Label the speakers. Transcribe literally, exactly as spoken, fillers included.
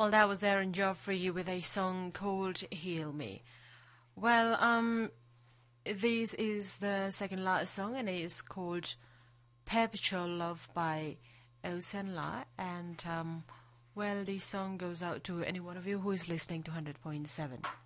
Speaker 1: Well, that was Aaron Joffrey with a song called Heal Me. Well, um, this is the second last song, and it is called Perpetual Love by Osenla. And, um, well, this song goes out to any one of you who is listening to one hundred point seven.